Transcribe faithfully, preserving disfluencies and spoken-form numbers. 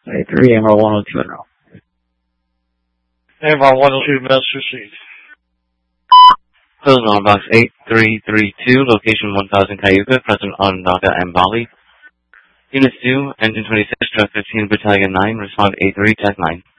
A three, M R one oh two, now. M R one oh two, message received. Closing on box eight three three two, location one thousand Cayuga, present on Naga and Bali. Units two, Engine twenty-six, Truck fifteen, Battalion nine, respond A three, Tech nine.